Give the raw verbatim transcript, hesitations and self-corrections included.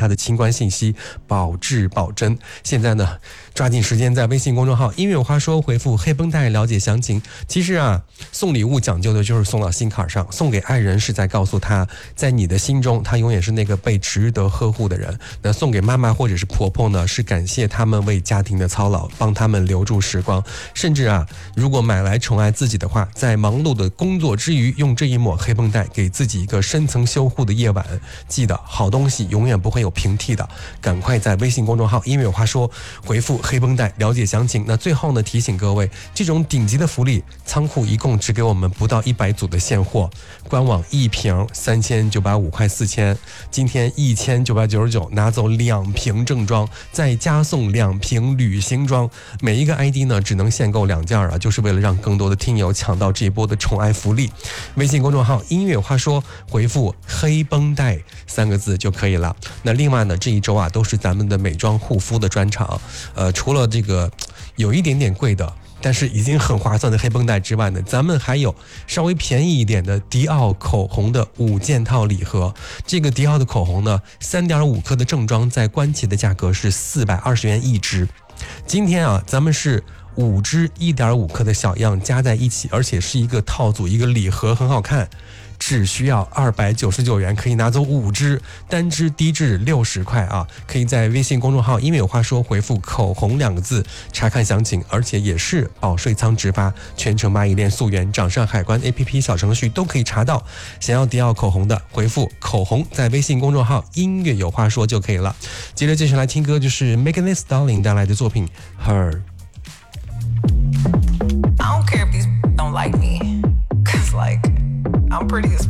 它的清关信息，保质保真。现在呢，抓紧时间在微信公众号音乐有话说回复黑绷带了解详情。其实啊，送礼物讲究的就是送到心坎上，送给爱人是在告诉他，在你的心中他永远是那个被值得呵护的人。那送给妈妈或者是婆婆呢，是感谢他们为家庭的操劳，帮他们留住时光。甚至啊，如果买来宠爱自己的话，在忙碌的工作之余，用这一抹黑绷带给自己一个深层修护的夜晚。记得好东西永远不会有平替的，赶快在微信公众号音乐有话说回复黑绷带了解详情。那最后呢，提醒各位，这种顶级的福利，仓库一共只给我们不到一百组的现货，官网一瓶三千九百五块四千，今天一千九百九十九拿走两瓶正装，再加送两瓶旅行装，每一个 I D 呢只能限购两件啊，就是为了让更多的听友抢到这一波的宠爱福利。微信公众号音乐有话说回复黑绷带三个字就可以了。那另外呢，这一周啊都是咱们的美妆护肤的专场，呃，除了这个有一点点贵的，但是已经很划算的黑绷带之外呢，咱们还有稍微便宜一点的迪奥口红的五件套礼盒。这个迪奥的口红呢， 三点五 克的正装在官旗的价格是四百二十元一支。今天啊，咱们是五支 一点五 克的小样加在一起，而且是一个套组，一个礼盒，很好看。只需要二百九十九元可以拿走五支，单支低至六十块啊！可以在微信公众号音乐有话说回复口红两个字查看详情，而且也是保税仓直发，全程蚂蚁链溯源，掌上海关 A P P 小程序都可以查到。想要迪奥口红的，回复口红在微信公众号音乐有话说就可以了。接着继续来听歌，就是 Megan Thee Stallion 带来的作品 Her。 I don't care if these don't like me, cause like I'm pretty as